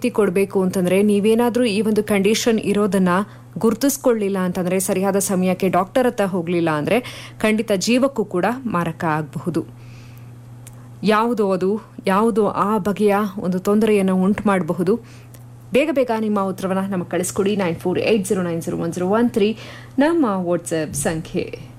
ಕೊಡಬೇಕು ಅಂತಂದ್ರೆ ನೀವೇನಾದ್ರೂ ಈ ಒಂದು ಕಂಡೀಷನ್ ಇರೋದನ್ನ ಗುರುತಿಸ್ಕೊಳ್ಳಿಲ್ಲ ಅಂತಂದ್ರೆ, ಸರಿಯಾದ ಸಮಯಕ್ಕೆ ಡಾಕ್ಟರ್ ಹತ್ರ ಹೋಗ್ಲಿಲ್ಲ ಅಂದ್ರೆ ಖಂಡಿತ ಜೀವಕ್ಕೂ ಕೂಡ ಮಾರಕ ಆಗಬಹುದು. ಯಾವುದು ಆ ಬಗೆಯ ಒಂದು ತೊಂದರೆಯನ್ನು ಉಂಟು ಮಾಡಬಹುದು? ಬೇಗ ನಿಮ್ಮ ಉತ್ತರವನ್ನು ನಮಗೆ ಕಳಿಸ್ಕೊಡಿ. 9480901013 ನಮ್ಮ ವಾಟ್ಸ್ಆಪ್ ಸಂಖ್ಯೆ.